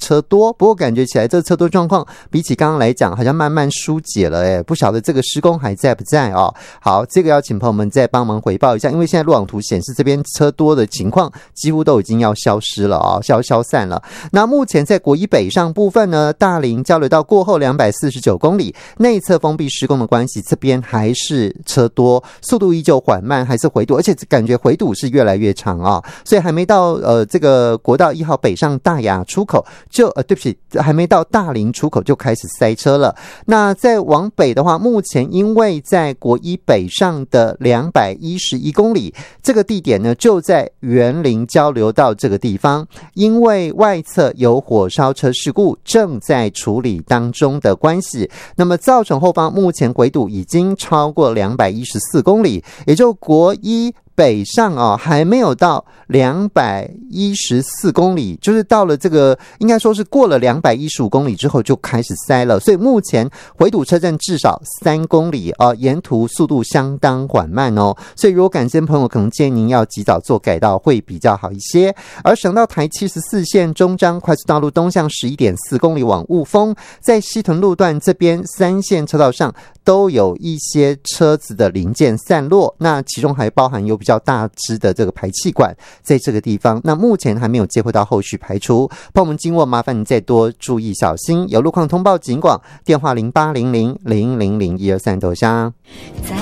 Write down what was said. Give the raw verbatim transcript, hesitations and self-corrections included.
车多，不过感觉起来这个车多状况比起刚刚来讲好像慢慢疏解了耶，不晓得这个施工还在不在哦。好，这个要请朋友们再帮忙回报一下，因为现在路网图显示这边车多的情况几乎都已经要消失了哦，消消散了。那目前在国一北上部分呢，大林交流道过后两百四十九公里，内侧封闭施工的关系，这边还是车多，速度依旧缓慢，还是回堵，而且感觉回堵是越来越长啊、哦，所以还没到呃这个国道一号北上大雅出口就呃对不起，还没到大林出口就开始塞车了。那再往北的话，目前因为在国一北上的两百一十一公里，这个地点呢就在园林交流道这个地方，因为外侧有火烧车事故正在处理当中的关系，那么造成后方目前回堵已经超过两百一十四公里，也就国一北上啊、哦，还没有到两百一十四公里，就是到了这个应该说是过了两百一十五公里之后就开始塞了，所以目前回堵车阵至少三公里啊、呃，沿途速度相当缓慢哦，所以如果赶时间朋友可能建议您要及早做改道会比较好一些。而省道台七十四线中彰快速道路东向 十一点四公里往雾峰，在西屯路段这边三线车道上都有一些车子的零件散落，那其中还包含有比较大支的这个排气管在这个地方，那目前还没有接获到后续排除，朋友们经过麻烦你再多注意小心，有路况通报警广电话零八零零零零零一二三投下。